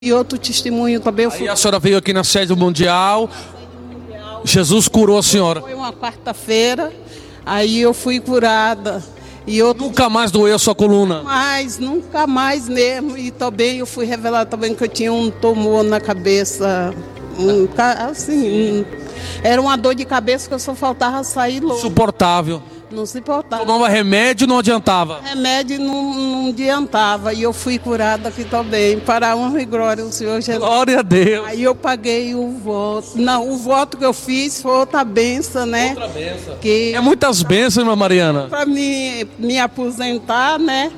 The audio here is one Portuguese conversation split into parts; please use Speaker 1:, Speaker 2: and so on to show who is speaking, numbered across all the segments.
Speaker 1: E outro testemunho também, eu fui.
Speaker 2: Aí a senhora veio aqui na sede mundial, Jesus curou a senhora.
Speaker 1: Foi uma quarta-feira, aí eu fui curada. E outro
Speaker 2: Nunca mais doeu a sua coluna?
Speaker 1: mais, nunca mais mesmo. E também eu fui revelar também que eu tinha um tumor na cabeça. Era uma dor de cabeça que eu só faltava sair louco.
Speaker 2: Insuportável.
Speaker 1: Não se importava.
Speaker 2: Tomava remédio, não adiantava.
Speaker 1: Remédio não adiantava. E eu fui curada aqui também. Para a honra e glória do Senhor Jesus.
Speaker 2: Glória a Deus.
Speaker 1: Aí eu paguei o voto. Não, o voto que eu fiz foi outra benção, né?
Speaker 2: Outra benção.
Speaker 1: Que
Speaker 2: É muitas bênçãos, irmã Mariana.
Speaker 1: para me aposentar, né?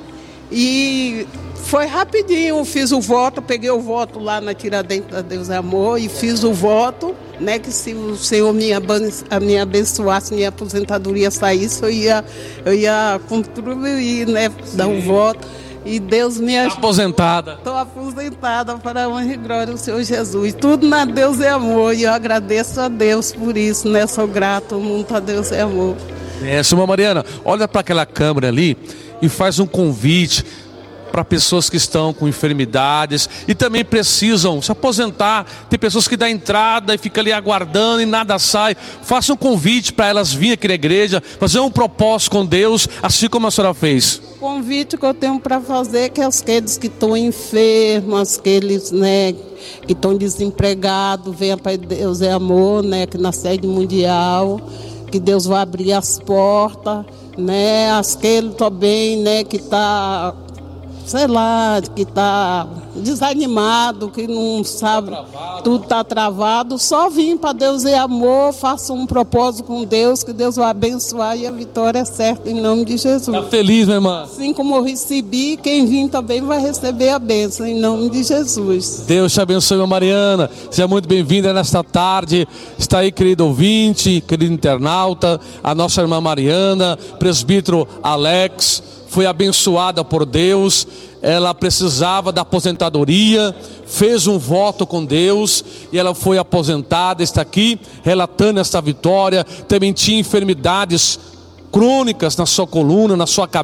Speaker 1: E foi rapidinho, eu fiz o voto, peguei o voto lá na Tiradentes da Deus é Amor e fiz o voto, né? Que se o Senhor me abençoasse, minha aposentadoria saísse, eu ia contribuir, né? Dar o voto. E Deus me ajudou.
Speaker 2: Aposentada.
Speaker 1: Estou aposentada para a honra e glória do Senhor Jesus. Tudo na Deus é amor e eu agradeço a Deus por isso, né? Sou grato muito a Deus é amor.
Speaker 2: Irmã Mariana, olha para aquela câmera ali e faz um convite para pessoas que estão com enfermidades e também precisam se aposentar. Tem pessoas que dão entrada e ficam ali aguardando e nada sai. Faça um convite para elas virem aqui na igreja, fazer um propósito com Deus, assim como a senhora fez.
Speaker 1: O convite que eu tenho para fazer é que aqueles que estão enfermos, aqueles, né, que estão desempregados, venham para Deus é amor, né, que na sede mundial, que Deus vai abrir as portas, né, aquele também, né, que está, sei lá, que está desanimado, que não sabe, tudo está travado, só vim para Deus é amor, faça um propósito com Deus, que Deus vai abençoar e a vitória é certa em nome de Jesus.
Speaker 2: Está feliz, minha irmã?
Speaker 1: Assim como eu recebi, quem vir também vai receber a bênção em nome de Jesus.
Speaker 2: Deus te abençoe, irmã Mariana. Seja muito bem-vinda nesta tarde. Está aí, querido ouvinte, querido internauta, a nossa irmã Mariana, presbítero Alex, foi abençoada por Deus. Ela precisava da aposentadoria, fez um voto com Deus e ela foi aposentada, está aqui relatando esta vitória. Também tinha enfermidades crônicas na sua coluna, na sua cabeça.